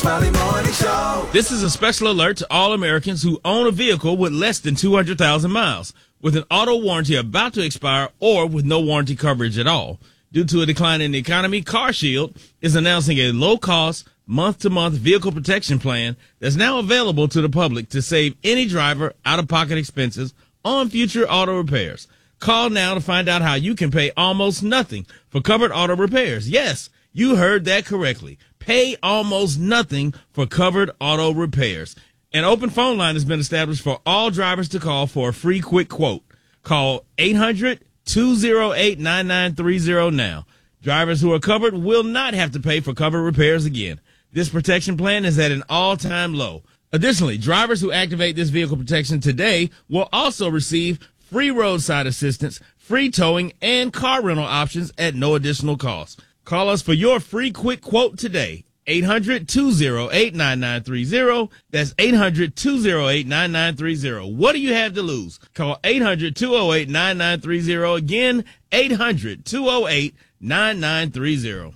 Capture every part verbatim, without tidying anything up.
Smiley Morning Show. This is a special alert to all Americans who own a vehicle with less than two hundred thousand miles, with an auto warranty about to expire or with no warranty coverage at all. Due to a decline in the economy, CarShield is announcing a low-cost, month-to-month vehicle protection plan that's now available to the public to save any driver out-of-pocket expenses on future auto repairs. Call now to find out how you can pay almost nothing for covered auto repairs. Yes, you heard that correctly. Pay almost nothing for covered auto repairs. An open phone line has been established for all drivers to call for a free quick quote. Call eight hundred, two oh eight, nine nine three oh now. Drivers who are covered will not have to pay for covered repairs again. This protection plan is at an all-time low. Additionally, drivers who activate this vehicle protection today will also receive free roadside assistance, free towing, and car rental options at no additional cost. Call us for your free quick quote today. eight hundred, two oh eight, nine nine three oh. That's eight hundred, two oh eight, nine nine three oh. What do you have to lose? Call eight hundred, two oh eight, nine nine three oh. Again, eight hundred, two oh eight, nine nine three oh.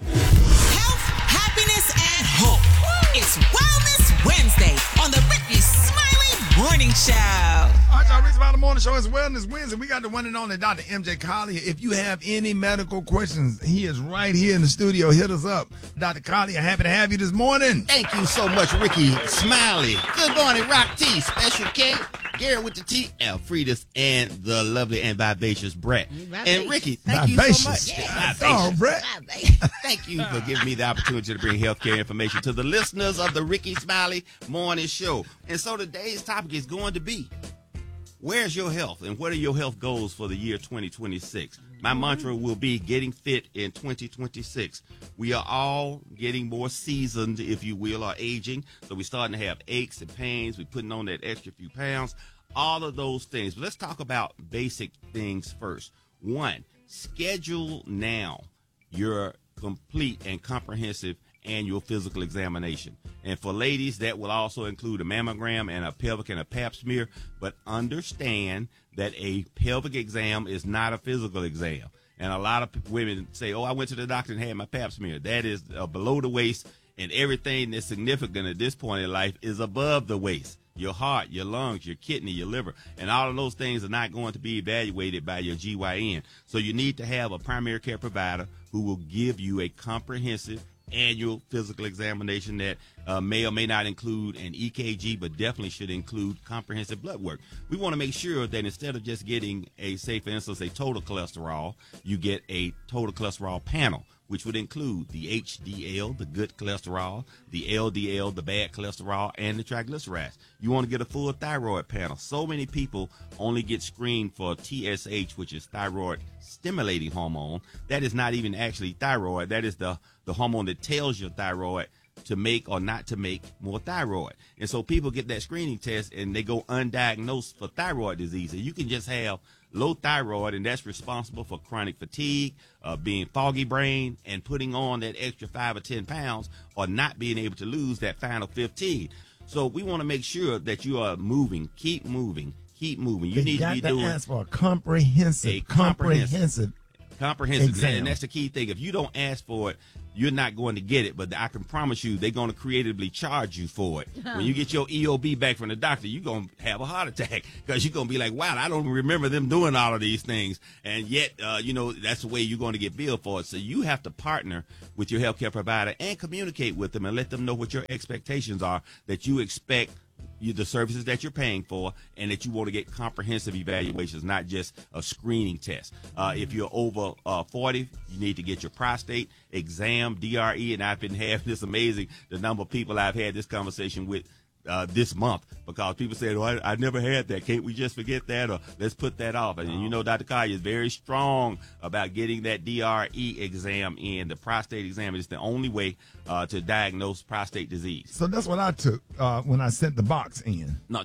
Health, happiness, and hope. It's Wellness Wednesday on the Ricky Smiley Morning Show. All right, y'all, Ricky Smiley Morning Show. It's Wellness Wednesday. We got the one and only Doctor M J Collier. If you have any medical questions, he is right here in the studio. Hit us up. Doctor Collier, happy to have you this morning. Thank you so much, Ricky Smiley. Good morning, Rock T, Special K, Gary with the T, Alfredus, and the lovely and vivacious Brett. And Ricky, thank Vivacious. you so much. Yeah, Vivacious. oh, Brett. Thank you for giving me the opportunity to bring healthcare information to the listeners of the Ricky Smiley Morning Show. And so today's topic is going to be, where's your health and what are your health goals for the year twenty twenty-six? My mantra will be getting fit in twenty twenty-six. We are all getting more seasoned, if you will, or aging. So we're starting to have aches and pains. We're putting on that extra few pounds, all of those things. But let's talk about basic things first. One, schedule now your complete and comprehensive annual physical examination. And for ladies, that will also include a mammogram and a pelvic and a pap smear. But understand that a pelvic exam is not a physical exam. And a lot of women say, oh, I went to the doctor and had my pap smear. That is uh, below the waist, and everything that's significant at this point in life is above the waist. Your heart, your lungs, your kidney, your liver, and all of those things are not going to be evaluated by your G Y N. So you need to have a primary care provider who will give you a comprehensive annual physical examination that uh, may or may not include an E K G, but definitely should include comprehensive blood work. We want to make sure that instead of just getting a, say, for instance, a total cholesterol, you get a total cholesterol panel, which would include the H D L, the good cholesterol, the L D L, the bad cholesterol, and the triglycerides. You want to get a full thyroid panel. So many people only get screened for T S H, which is thyroid stimulating hormone. That is not even actually thyroid. That is the, the hormone that tells your thyroid to make or not to make more thyroid. And so people get that screening test and they go undiagnosed for thyroid disease. And you can just have low thyroid, and that's responsible for chronic fatigue, uh, being foggy brain, and putting on that extra five or ten pounds, or not being able to lose that final fifteen. So we want to make sure that you are moving, keep moving, keep moving. You They need got to be to doing ask for a comprehensive, a comprehensive, comprehensive comprehensive, exam. and that's the key thing. If you don't ask for it, you're not going to get it. But I can promise you, they're going to creatively charge you for it. When you get your E O B back from the doctor, you're going to have a heart attack because you're going to be like, wow, I don't remember them doing all of these things. And yet, uh, you know, that's the way you're going to get billed for it. So you have to partner with your healthcare provider and communicate with them and let them know what your expectations are, that you expect you, the services that you're paying for, and that you want to get comprehensive evaluations, not just a screening test. Uh, if you're over uh, forty, you need to get your prostate exam, D R E, and I've been having this amazing, the number of people I've had this conversation with uh, this month, because people said, oh, I, I never had that. Can't we just forget that, or let's put that off? And you know, Doctor Collier is very strong about getting that D R E exam in. The prostate exam is the only way uh, to diagnose prostate disease. So that's what I took uh, when I sent the box in. No,